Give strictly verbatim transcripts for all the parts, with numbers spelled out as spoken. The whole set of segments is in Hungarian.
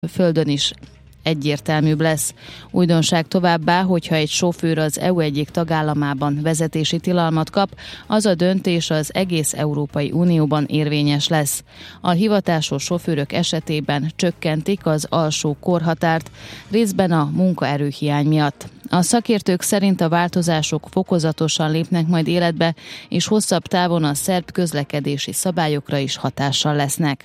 földön is egyértelműbb lesz. Újdonság továbbá, hogyha egy sofőr az é u egyik tagállamában vezetési tilalmat kap, az a döntés az egész Európai Unióban érvényes lesz. A hivatásos sofőrök esetében csökkentik az alsó korhatárt, részben a munkaerőhiány miatt. A szakértők szerint a változások fokozatosan lépnek majd életbe, és hosszabb távon a szerb közlekedési szabályokra is hatással lesznek.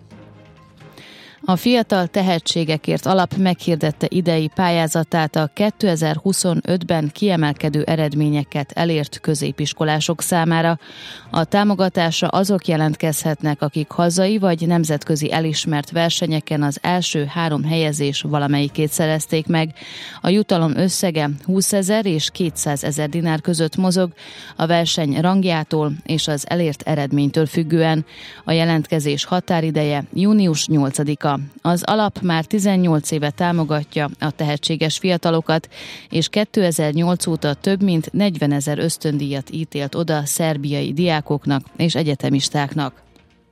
A Fiatal Tehetségekért Alap meghirdette idei pályázatát a kétezer-huszonötben kiemelkedő eredményeket elért középiskolások számára. A támogatásra azok jelentkezhetnek, akik hazai vagy nemzetközi elismert versenyeken az első három helyezés valamelyikét szerezték meg. A jutalom összege húszezer és kétszázezer dinár között mozog, a verseny rangjától és az elért eredménytől függően. A jelentkezés határideje június nyolcadika. Az alap már tizennyolc éve támogatja a tehetséges fiatalokat, és kétezer-nyolc óta több mint negyvenezer ösztöndíjat ítélt oda szerbiai diákoknak és egyetemistáknak.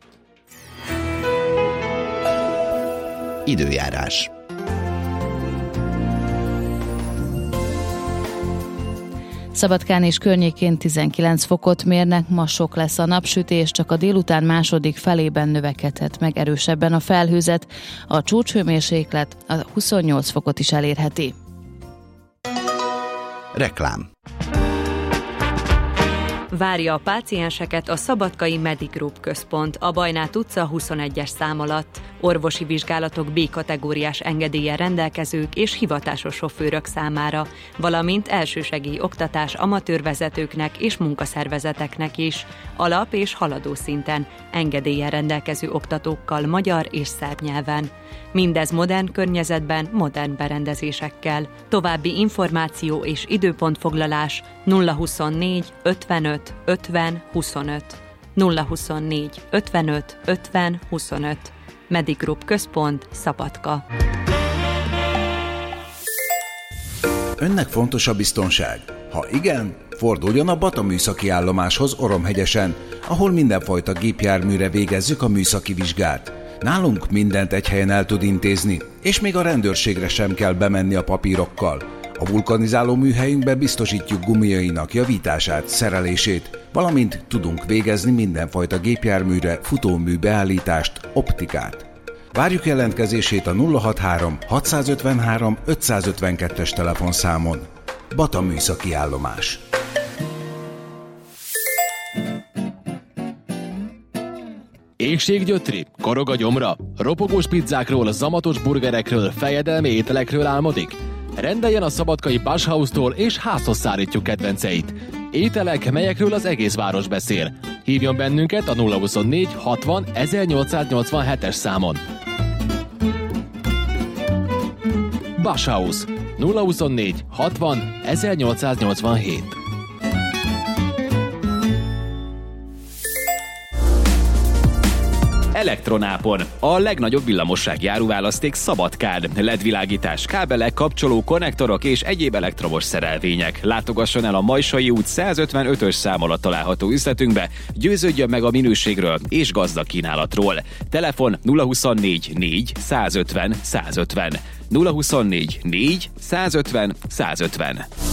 Időjárás. Szabadkán és környékén tizenkilenc fokot mérnek, ma sok lesz a napsütés, csak a délután második felében növekedhet meg erősebben a felhőzet, a csúcshőmérséklet a huszonnyolc fokot is elérheti. Reklám. Várja a pácienseket a Szabadkai Medigroup központ, a Bajnát utca huszonegyes szám alatt. Orvosi vizsgálatok B-kategóriás engedéllyel rendelkezők és hivatásos sofőrök számára, valamint elsősegély oktatás amatőrvezetőknek és munkaszervezeteknek is, alap- és haladó szinten, engedéllyel rendelkező oktatókkal magyar és szerb nyelven. Mindez modern környezetben, modern berendezésekkel. További információ és időpontfoglalás nulla huszonnégy ötvenöt ötven huszonöt. nulla huszonnégy ötvenöt ötven huszonöt. Medigroup központ, Szabadka. Önnek fontos a biztonság? Ha igen, forduljon a Bata műszaki állomáshoz Oromhegyesen, ahol mindenfajta gépjárműre végezzük a műszaki vizsgát. Nálunk mindent egy helyen el tud intézni, és még a rendőrségre sem kell bemenni a papírokkal. A vulkanizáló műhelyünkben biztosítjuk gumiainak javítását, szerelését, valamint tudunk végezni mindenfajta gépjárműre futómű beállítást, optikát. Várjuk jelentkezését a nulla hatvanhárom hatszázötvenhárom ötszázötvenkettes telefonszámon. Bata műszaki állomás. Éhséggyötri, korog a gyomra, ropogós pizzákról, zamatos burgerekről, fejedelmi ételekről álmodik? Rendeljen a szabadkai Basshaustól és házhoz szállítjuk kedvenceit. Ételek, melyekről az egész város beszél. Hívjon bennünket a nulla huszonnégy hatvan ezernyolcszáznyolcvanhetes számon. Basshaus nulla huszonnégy hatvan ezernyolcszáznyolcvanhét. Elektronápon. A legnagyobb villamossági áruválaszték Szabadkán. el é dé-világítás, kábelek, kapcsoló, konnektorok és egyéb elektromos szerelvények. Látogasson el a Majsai út százötvenötös szám alatt található üzletünkbe, győződjön meg a minőségről és gazdag kínálatról. Telefon nulla huszonnégy négy százötven százötven. nulla huszonnégy négy százötven százötven.